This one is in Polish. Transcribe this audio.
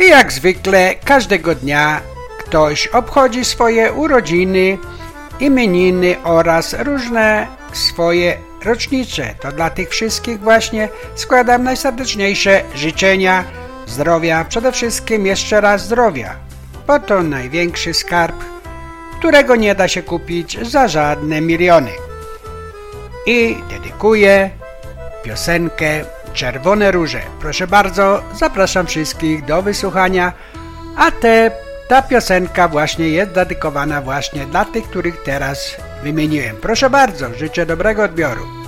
I jak zwykle każdego dnia ktoś obchodzi swoje urodziny, imieniny oraz różne swoje rocznice. To dla tych wszystkich właśnie składam najserdeczniejsze życzenia zdrowia, przede wszystkim jeszcze raz zdrowia, bo to największy skarb, którego nie da się kupić za żadne miliony. I dedykuję piosenkę Czerwone róże. Proszę bardzo, zapraszam wszystkich do wysłuchania, a ta piosenka właśnie jest dedykowana właśnie dla tych, których teraz wymieniłem. Proszę bardzo, życzę dobrego odbioru.